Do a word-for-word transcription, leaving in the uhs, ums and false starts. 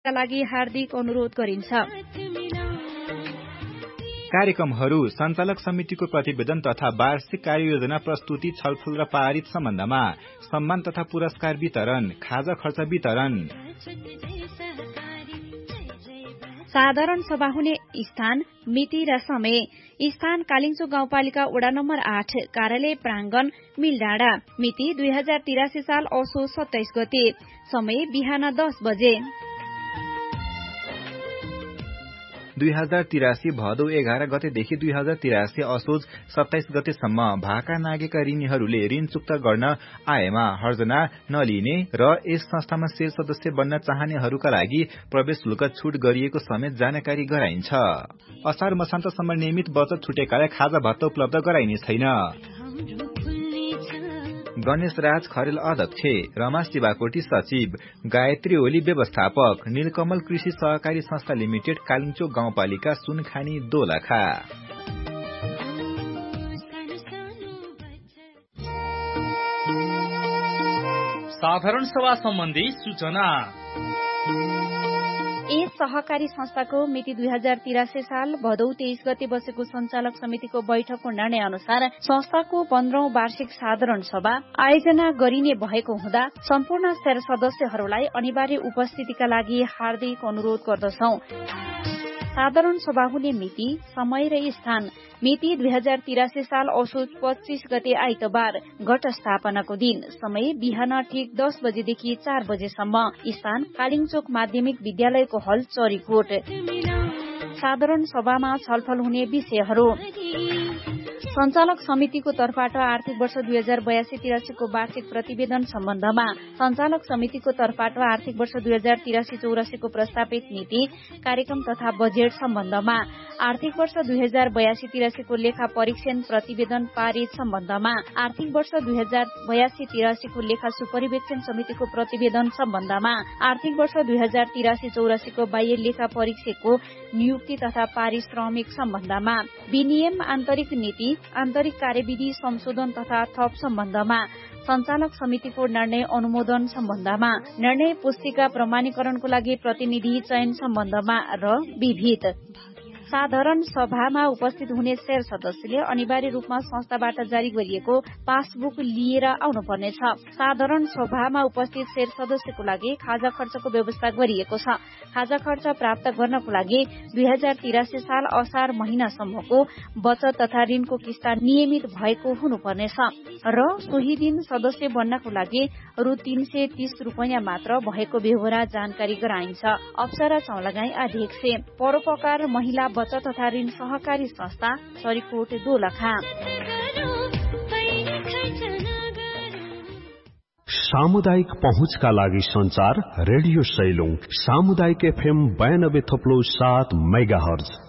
का लागि हार्दिक अनुरोध गरिन्छ। कार्यक्रमहरू, सञ्चालक समितिको प्रतिवेदन तथा वार्षिक कार्ययोजना प्रस्तुति, छलफल र पारित सम्बन्धमा सम्मान तथा पुरस्कार वितरण, खाजा खर्च वितरण, साधारण सभा हुने स्थान, मिति र समय। स्थान कालिङचोक गाउँपालिका वडा नम्बर आठ, कार्यालय प्राङ्गण मिलडाँडा। मिति दुई हजार तिरासी साल असोज सत्ताइस गते। समय बिहान दस बजे। दुई हजार तिरासी भदौ एघार गतेदेखि दुई हजार तिरासी असोज सत्ताइस गतेसम्म भाका नागेका ऋणीहरूले ऋण चुक्ता गर्न आएमा हर्जना नलिने र यस संस्थामा शेयर सदस्य बन्न चाहनेहरूका लागि प्रवेश शुल्क छुट गरिएको समेत जानकारी गराइन्छ। असार मसान्तसम्म नियमित बचत छुटेकालाई खाजा भत्ता उपलब्ध गराइने छैन। गणेश राज खरेल अध्यक्ष, रमा शिवाकोटी सचिव, गायत्री ओली व्यवस्थापक, नीलकमल कृषि सहकारी संस्था लिमिटेड, कालिङचोक गाउँपालिका, सुनखानी दोलखा। साधारण सभा सम्बन्धी सूचना। यस सहकारी संस्थाको मिति दुई हजार तिरासी साल भदौ तेइस गते बसेको सञ्चालक समितिको बैठकको निर्णय अनुसार संस्थाको पन्ध्रौं वार्षिक साधारण सभा आयोजना गरिने भएको हुँदा सम्पूर्ण शेयर सदस्यहरूलाई अनिवार्य उपस्थितिका लागि हार्दिक अनुरोध गर्दछौ। साधारण सभा हुने मिति, समय र स्थान। मिति दुई हजार तिरासी साल असोज पच्चीस गते आइतबार, घट स्थापनाको दिन। समय बिहान ठिक दस बजेदेखि चार बजेसम्म। स्थान कालिङचोक माध्यमिक विद्यालयको हल, चरीकोट। साधारण सभामा छलफल हुने विषयहरू। सञ्चालक समितिको तर्फबाट आर्थिक वर्ष दुई हजार बयासी तिरासीको वार्षिक प्रतिवेदन सम्बन्धमा, सञ्चालक समितिको तर्फबाट आर्थिक वर्ष दुई हजार तिरासी चौरासीको प्रस्तावित नीति, कार्यक्रम तथा बजेट सम्बन्धमा, आर्थिक वर्ष दुई हजार बयासी तिरासीको लेखा परीक्षण प्रतिवेदन पारित सम्बन्धमा, आर्थिक वर्ष दुई हजार बयासी तिरासीको लेखा सुपरिवेक्षण समितिको प्रतिवेदन सम्बन्धमा, आर्थिक वर्ष दुई हजार तिरासी चौरासीको बाह्य लेखा परीक्षकको नियुक्ति तथा पारिश्रमिक सम्बन्धमा, विनियम आन्तरिक नीति, आन्तरिक कार्यविधि संशोधन तथा थप सम्बन्धमा, सञ्चालक समितिको निर्णय अनुमोदन सम्बन्धमा, निर्णय पुस्तिका प्रमाणीकरणको लागि प्रतिनिधि चयन सम्बन्धमा र विविध। साधारण सभामा उपस्थित हुने शेयर सदस्यले अनिवार्य रूपमा संस्थाबाट जारी गरिएको पासबुक लिएर आउनुपर्नेछ। साधारण सभामा उपस्थित शेयर सदस्यको लागि खाजा खर्चको व्यवस्था गरिएको छ। खाजा खर्च प्राप्त गर्नको लागि दुई हजार तिरासी साल असार महिनासम्मको बचत तथा ऋणको किस्ता नियमित भएको हुनुपर्नेछ र सोही दिन सदस्य बन्नको लागि रु तीन सय तीस रूपियाँ मात्र भएको बेहोरा जानकारी गराइन्छ। अप्सरा चौलागाई अध्यक्ष, परोपकार महिला बचत तथा ऋण सहकारी संस्था, चरीकोट दोलखा। सामुदायिक पहुँचका लागि संचार रेडियो सैलुङ, सामुदायिक एफएम बयानब्बे थप्लो सात मेगा हर्ज।